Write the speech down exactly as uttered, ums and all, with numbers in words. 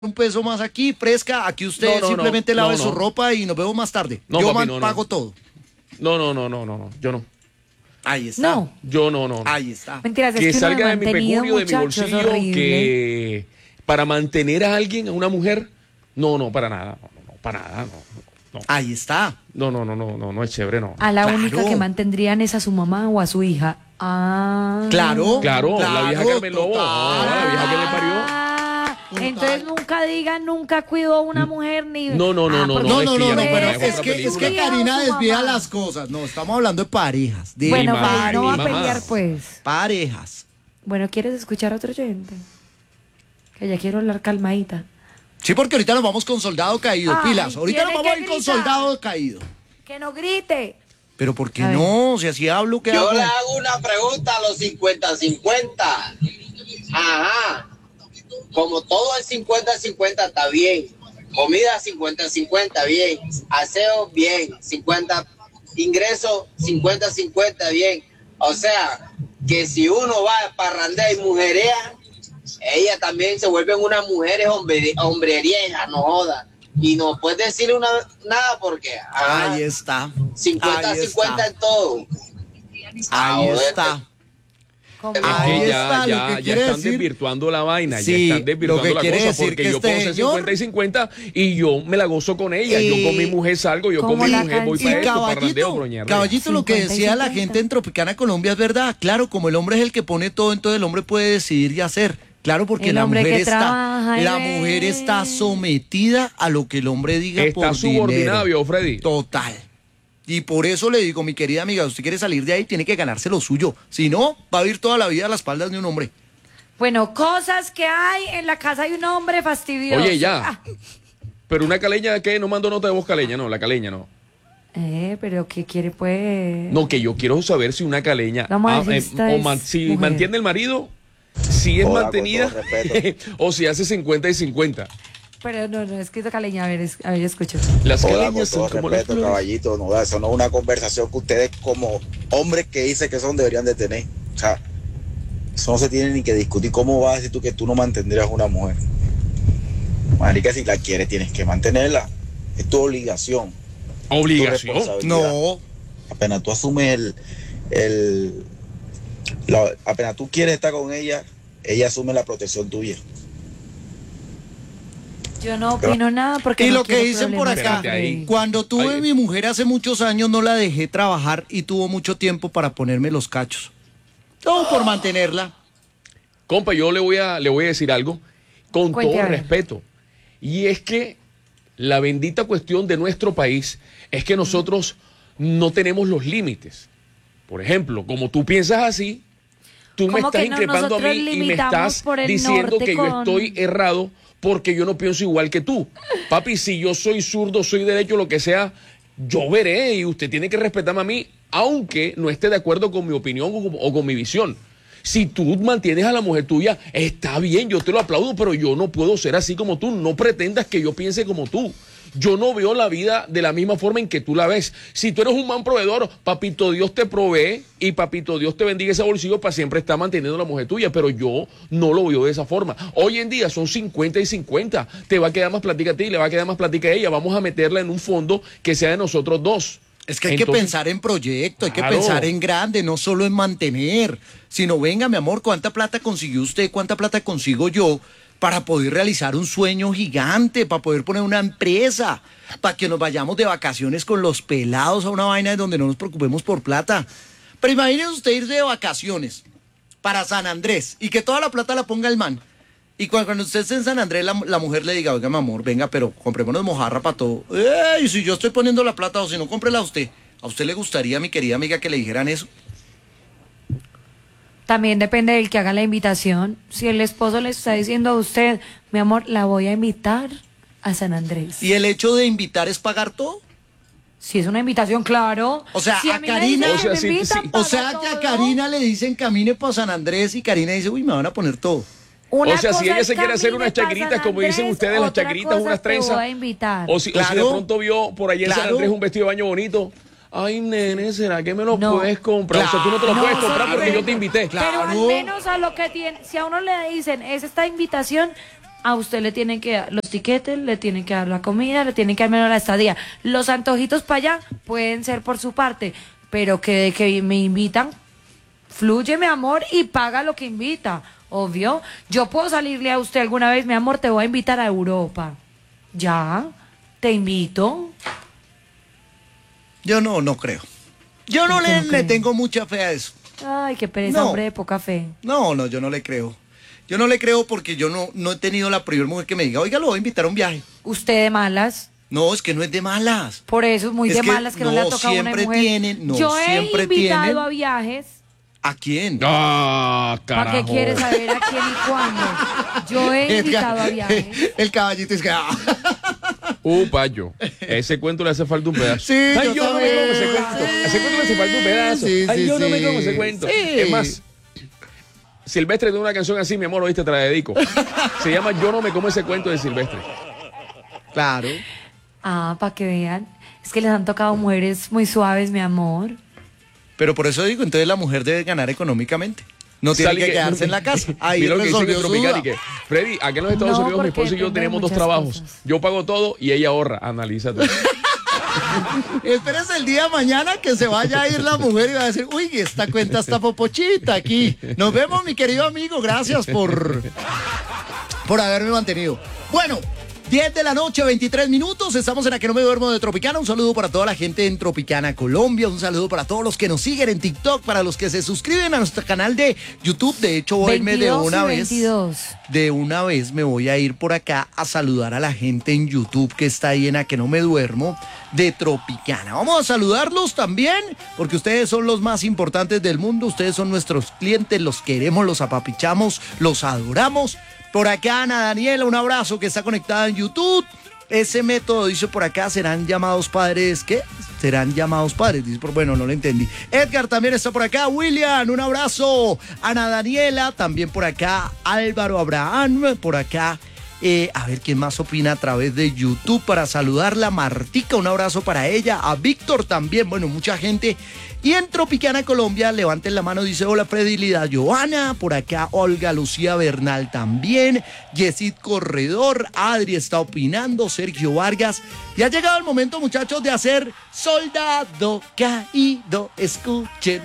un peso más aquí, fresca, aquí usted No, no, simplemente no, lave no, su no. ropa y nos vemos más tarde. No, Yo papi, man, no, no. pago todo. No, no, no, no, no, no, yo no. Ahí está. No. Yo no, no. no. Ahí está. Mentiras, Que es que uno salga de mi mantenido, pecunio, de mi muchachos, bolsillo, horrible. que para mantener a alguien, a una mujer, no, no, para nada, no, no, no, para nada, no, no. Ahí está. No, no, no, no, no, no es chévere, no. A la Claro. única que mantendrían es a su mamá o a su hija. Ah. Claro. Claro, la vieja Carmen Lobo, total. no, la vieja que le parió. Ah, Total. entonces nunca digan, nunca cuidó a una mujer ni. No, no, no, Ah, no, porque- No, es no, que no, ya no, no pero me es otra que, es película. que Karina Su desvía mamá. las cosas. No, estamos hablando de parejas. De Bueno, mamá, pues no va a mi mamá. pelear, pues. parejas. Bueno, ¿quieres escuchar a otro oyente? Que ya quiero hablar calmadita. Sí, porque ahorita nos vamos con soldado caído, Ay, pilas. Ahorita nos tiene vamos a que ir con gritar. soldado caído. Que no grite. Pero ¿por qué A ver. no? Si así hablo, ¿qué Yo hago? le hago una pregunta a los cincuenta cincuenta. Ajá. Como todo el cincuenta cincuenta está bien. Comida cincuenta cincuenta, bien. Aseo, bien. cincuenta ingresos, cincuenta cincuenta, bien. O sea, que si uno va a parrandea y mujerea, ella también se vuelven unas mujeres hombre, hombrerías, no joda. Y no puedes decirle una, nada porque ajá, Ahí está. cincuenta Ahí cincuenta está. en todo. Ahí Ah, está. ¿Cómo? Es Ahí que ya, está, lo ya, que ya quiere están decir- desvirtuando la vaina, Sí, ya están desvirtuando lo que la quiere cosa, decir porque que yo este puedo ser señor- cincuenta y cincuenta y yo me la gozo con ella, yo con mi Y- mujer salgo, yo con Como mi la mujer voy canción. para Y esto, parrandeo, caballito, broñar. caballito, lo que cincuenta y decía la cincuenta. gente en Tropicana Colombia es verdad. Claro, como el hombre es el que pone todo, entonces el hombre puede decidir y hacer. Claro, porque El la hombre mujer que está, trabaja y la ve. mujer está sometida a lo que el hombre diga Está por subordinada, dinero. vio Freddy. Total. Y por eso le digo, mi querida amiga, usted quiere salir de ahí, tiene que ganarse lo suyo. Si no, va a vivir toda la vida a las espaldas de un hombre. Bueno, cosas que hay en la casa de un hombre fastidioso. Oye, ya. Ah. Pero una caleña, ¿qué? No mando nota de voz caleña, no, la caleña no. Eh, pero ¿qué quiere, pues? No, que yo quiero saber si una caleña Vamos a ah, ver si eh, esta o es man- si mujer. mantiene el marido, si es Hola, con mantenida todo respeto. o si hace cincuenta y cincuenta. Pero no, no, es que caleña, a ver, es- a ver, escucha. Las Hola, con caleñas todo son como las respeto, flores. caballito. No, eso no es una conversación que ustedes como hombres que dicen que son deberían de tener. O sea, eso no se tiene ni que discutir. ¿Cómo vas a decir tú que tú no mantendrías una mujer? Marica, si la quieres, tienes que mantenerla. Es tu obligación. tu Obligación. responsabilidad. No. Apenas tú asumes el... el la- apenas tú quieres estar con ella, ella asume la protección tuya. Yo no opino nada porque Y no lo que quiero dicen por problemas. acá, Espérate ahí. cuando tuve Ay. mi mujer hace muchos años no la dejé trabajar y tuvo mucho tiempo para ponerme los cachos. Todo por mantenerla. Compa, yo le voy a, le voy a decir algo con Cuente, todo a ver. respeto. Y es que la bendita cuestión de nuestro país es que nosotros no tenemos los límites. Por ejemplo, como tú piensas así, tú me ¿Cómo estás que no? increpando a mí Nosotros y me limitamos estás por el diciendo norte que yo con- estoy errado porque yo no pienso igual que tú. Papi, si yo soy zurdo, soy derecho, lo que sea, yo veré y usted tiene que respetarme a mí, aunque no esté de acuerdo con mi opinión o con, o con mi visión. Si tú mantienes a la mujer tuya, está bien, yo te lo aplaudo, pero yo no puedo ser así como tú. No pretendas que yo piense como tú. Yo no veo la vida de la misma forma en que tú la ves. Si tú eres un man proveedor, papito Dios te provee y papito Dios te bendiga ese bolsillo para siempre estar manteniendo a la mujer tuya, pero yo no lo veo de esa forma. Hoy en día son cincuenta y cincuenta. Te va a quedar más platica a ti, le va a quedar más platica a ella. Vamos a meterla en un fondo que sea de nosotros dos. Es que hay que Entonces, pensar en proyecto, hay que Claro. pensar en grande, no solo en mantener, sino venga, mi amor, ¿cuánta plata consiguió usted? ¿Cuánta plata consigo yo para poder realizar un sueño gigante, para poder poner una empresa, para que nos vayamos de vacaciones con los pelados a una vaina donde no nos preocupemos por plata? Pero imagínese usted irse de vacaciones para San Andrés y que toda la plata la ponga el man. Y cuando, cuando usted esté en San Andrés, la, la mujer le diga, oiga, mi amor, venga, pero comprémonos mojarra para todo. ¡Ey! Si yo estoy poniendo la plata o si no, cómprela a usted. ¿A usted le gustaría, mi querida amiga, que le dijeran eso? También depende del que haga la invitación. Si el esposo le está diciendo a usted, mi amor, la voy a invitar a San Andrés. ¿Y el hecho de invitar es pagar todo? Si es una invitación, claro. O sea, si a mí me Karina- dicen O sea, que sí, me invitan, sí. O paga sea, que a todo. Karina le dicen camine para San Andrés y Karina dice, uy, me van a poner todo. Una o sea, si cosa ella es se quiere hacer camine unas pa' chagritas, San como dicen Andrés, ustedes, las otra chagritas, cosa unas te voy trenzas. a invitar. O si, o si de Claro. pronto vio por allá en San Claro. Andrés un vestido de baño bonito. Ay, nene, ¿será que me lo No. puedes comprar? O sea, tú no te lo No, puedes comprar sí, porque pero- yo te invité. Claro. Pero al menos a lo que tiene, si a uno le dicen, es esta invitación, a usted le tienen que dar los tiquetes, le tienen que dar la comida, le tienen que dar menos la estadía. Los antojitos para allá pueden ser por su parte, pero que de que me invitan, fluye, mi amor, y paga lo que invita. Obvio, yo puedo salirle a usted alguna vez, mi amor, te voy a invitar a Europa. Ya, te invito. Yo no, no creo. Yo no le, le tengo mucha fe a eso. Ay, qué pereza, No. hombre de poca fe. No, no, yo no le creo. Yo no le creo porque yo no, no he tenido la primera mujer que me diga, oiga, lo voy a invitar a un viaje. Usted de malas. No, es que no es de malas. Por eso es muy Es de que malas que no, le ha no, tocado una siempre mujer. tienen, no, Yo he siempre invitado tienen. a viajes. ¿A quién? Ah, ¿Para carajo. qué quieres saber a quién y cuándo? Yo he El invitado ca- a viajes. El caballito es que... ah. Uh, payo. Ese cuento le hace falta un pedazo. Sí, Ay, yo yo no me también. como ese cuento. Sí. Ese cuento le hace falta un pedazo. Sí, Ay, sí, yo no me sí. como ese cuento. Sí. Es más, Silvestre tiene una canción así, mi amor, oíste, te la dedico. Se llama Yo no me como ese cuento de Silvestre. Claro. Ah, para que vean. Es que les han tocado mujeres muy suaves, mi amor. Pero por eso digo, entonces la mujer debe ganar económicamente. No tiene Sale que quedarse en la casa. Ahí Mira lo que dice resolvió en su Tropicana duda. y que, Freddy, aquí en los Estados No, Unidos mi porque esposo y yo depende de tenemos dos muchas trabajos. cosas. Yo pago todo y ella ahorra. Analízate. Espérese el día de mañana que se vaya a ir la mujer y va a decir, uy, esta cuenta está popochita aquí. Nos vemos, mi querido amigo. Gracias por, por haberme mantenido. Bueno, diez de la noche, veintitrés minutos. Estamos en A Que No Me Duermo de Tropicana. Un saludo para toda la gente en Tropicana, Colombia. Un saludo para todos los que nos siguen en TikTok, para los que se suscriben a nuestro canal de YouTube. De hecho, voy a irme de veintidós una y vez. veintidós. De una vez me voy a ir por acá a saludar a la gente en YouTube que está ahí en A Que No Me Duermo de Tropicana. Vamos a saludarlos también porque ustedes son los más importantes del mundo. Ustedes son nuestros clientes, los queremos, los apapichamos, los adoramos. Por acá Ana Daniela, un abrazo, que está conectada en YouTube. Ese método, dice por acá, serán llamados padres, ¿qué? Serán llamados padres, dice, por bueno, no lo entendí. Edgar también está por acá, William, un abrazo. Ana Daniela, también por acá, Álvaro Abraham, por acá. Eh, a ver quién más opina a través de YouTube para saludarla. Martica, un abrazo para ella. A Víctor también, bueno, mucha gente. Y en Tropicana, Colombia, levanten la mano, dice hola Freddy, Lida Joana, por acá Olga Lucía Bernal también, Yesid Corredor, Adri está opinando, Sergio Vargas. Y ha llegado el momento, muchachos, de hacer Soldado Caído, escuchen.